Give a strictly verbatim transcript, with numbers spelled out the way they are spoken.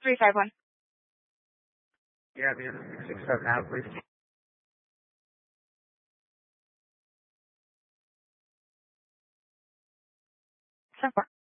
three five one. Yeah, man. Six seven out, please. Ten four.